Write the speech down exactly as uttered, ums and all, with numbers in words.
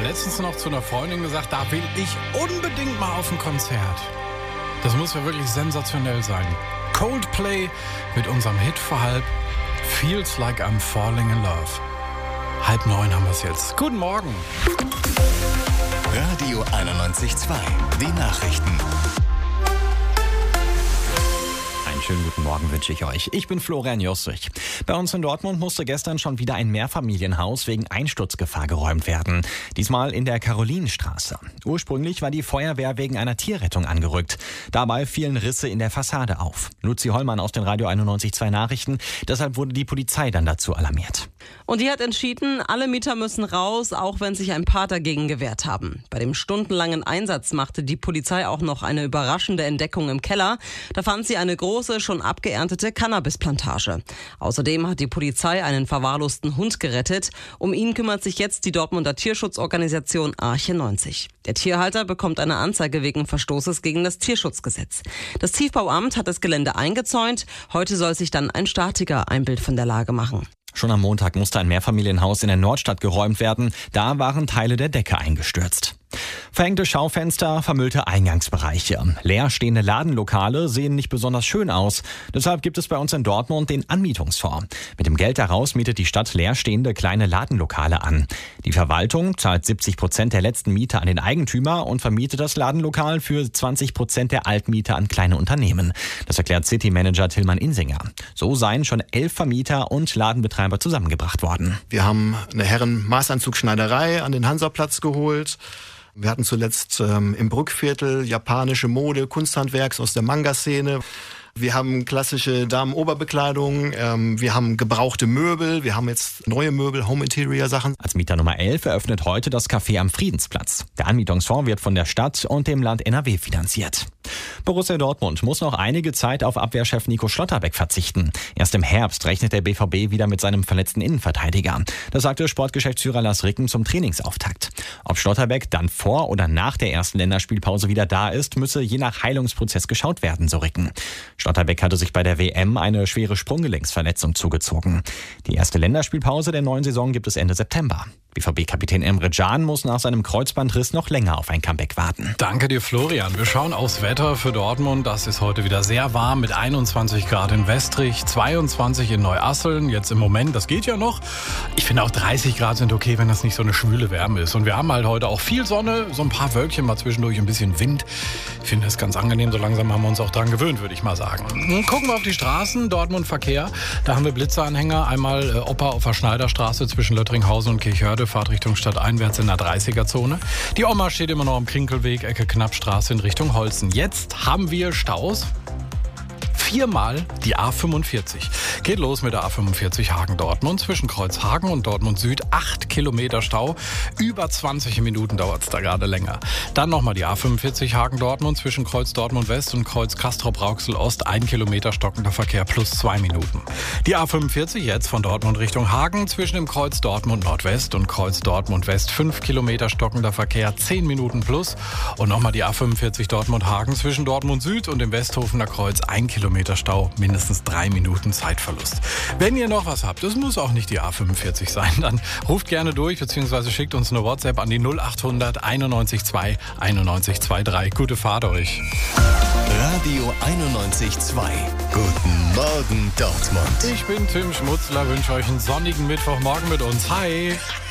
letztens noch zu einer Freundin gesagt, da will ich unbedingt mal auf ein Konzert. Das muss ja wirklich sensationell sein. Coldplay mit unserem Hit vor halb Feels Like I'm Falling in Love. Halb neun haben wir es jetzt. Guten Morgen. Radio einundneunzig Komma zwei, die Nachrichten. Schönen guten Morgen wünsche ich euch. Ich bin Florian Jussig. Bei uns in Dortmund musste gestern schon wieder ein Mehrfamilienhaus wegen Einsturzgefahr geräumt werden. Diesmal in der Karolinenstraße. Ursprünglich war die Feuerwehr wegen einer Tierrettung angerückt. Dabei fielen Risse in der Fassade auf. Luzi Hollmann aus den Radio einundneunzig Komma zwei Nachrichten. Deshalb wurde die Polizei dann dazu alarmiert. Und die hat entschieden, alle Mieter müssen raus, auch wenn sich ein paar dagegen gewehrt haben. Bei dem stundenlangen Einsatz machte die Polizei auch noch eine überraschende Entdeckung im Keller. Da fand sie eine große, schon abgeerntete Cannabisplantage. Außerdem hat die Polizei einen verwahrlosten Hund gerettet. Um ihn kümmert sich jetzt die Dortmunder Tierschutzorganisation Arche neunzig. Der Tierhalter bekommt eine Anzeige wegen Verstoßes gegen das Tierschutzgesetz. Das Tiefbauamt hat das Gelände eingezäunt. Heute soll sich dann ein Statiker ein Bild von der Lage machen. Schon am Montag musste ein Mehrfamilienhaus in der Nordstadt geräumt werden. Da waren Teile der Decke eingestürzt. Verhängte Schaufenster, vermüllte Eingangsbereiche. Leerstehende Ladenlokale sehen nicht besonders schön aus. Deshalb gibt es bei uns in Dortmund den Anmietungsfonds. Mit dem Geld daraus mietet die Stadt leerstehende kleine Ladenlokale an. Die Verwaltung zahlt siebzig Prozent der letzten Miete an den Eigentümer und vermietet das Ladenlokal für zwanzig Prozent der Altmiete an kleine Unternehmen. Das erklärt City-Manager Tillmann Insinger. So seien schon elf Vermieter und Ladenbetreiber zusammengebracht worden. Wir haben eine Herren-Maßanzugschneiderei an den Hansaplatz geholt. Wir hatten zuletzt ähm, im Brückviertel japanische Mode, Kunsthandwerks aus der Manga-Szene. Wir haben klassische Damenoberbekleidung, ähm, wir haben gebrauchte Möbel, wir haben jetzt neue Möbel, Home-Interior-Sachen. Als Mieter Nummer elf eröffnet heute das Café am Friedensplatz. Der Anmietungsfonds wird von der Stadt und dem Land N R W finanziert. Borussia Dortmund muss noch einige Zeit auf Abwehrchef Nico Schlotterbeck verzichten. Erst im Herbst rechnet der B V B wieder mit seinem verletzten Innenverteidiger. Das sagte Sportgeschäftsführer Lars Ricken zum Trainingsauftakt. Ob Schlotterbeck dann vor oder nach der ersten Länderspielpause wieder da ist, müsse je nach Heilungsprozess geschaut werden, so Ricken. Schlotterbeck hatte sich bei der W M eine schwere Sprunggelenksverletzung zugezogen. Die erste Länderspielpause der neuen Saison gibt es Ende September. B V B-Kapitän Emre Can muss nach seinem Kreuzbandriss noch länger auf ein Comeback warten. Danke dir, Florian. Wir schauen aufs Wetter für Dortmund. Das ist heute wieder sehr warm mit einundzwanzig Grad in Westrich, zweiundzwanzig in Neuasseln. Jetzt im Moment, das geht ja noch. Ich finde auch dreißig Grad sind okay, wenn das nicht so eine schwüle Wärme ist. Und wir haben halt heute auch viel Sonne, so ein paar Wölkchen, mal zwischendurch ein bisschen Wind. Ich finde das ganz angenehm. So langsam haben wir uns auch dran gewöhnt, würde ich mal sagen. Nun gucken wir auf die Straßen. Dortmund Verkehr. Da haben wir Blitzeranhänger. Einmal äh, Opa auf der Schneiderstraße zwischen Löttringhausen und Kirchhörde. Fahrt Richtung Stadt einwärts in der dreißiger-Zone. Die Oma steht immer noch am Krinkelweg, Ecke Knappstraße in Richtung Holzen. Jetzt haben wir Staus. Viermal die A fünfundvierzig. Geht los mit der A fünfundvierzig Hagen-Dortmund zwischen Kreuzhagen und Dortmund Süd. Acht Kilometer Stau. Über zwanzig Minuten dauert es da gerade länger. Dann nochmal die A fünfundvierzig Hagen-Dortmund zwischen Kreuz Dortmund West und Kreuz Castrop-Rauxel Ost. Ein Kilometer stockender Verkehr plus zwei Minuten. Die A fünfundvierzig jetzt von Dortmund Richtung Hagen zwischen dem Kreuz Dortmund Nordwest und Kreuz Dortmund West. Fünf Kilometer stockender Verkehr, zehn Minuten plus. Und nochmal die A fünfundvierzig Dortmund Hagen zwischen Dortmund Süd und dem Westhofener Kreuz. Ein Kilometer Stau, mindestens drei Minuten Zeitverlust. Wenn ihr noch was habt, das muss auch nicht die A fünfundvierzig sein, dann ruft gerne durch, beziehungsweise schickt uns eine WhatsApp an die null achthundert einundneunzig zwei einundneunzig dreiundzwanzig. Gute Fahrt euch. Radio einundneunzig Komma zwei. Guten Morgen, Dortmund. Ich bin Tim Schmutzler, wünsche euch einen sonnigen Mittwochmorgen mit uns. Hi!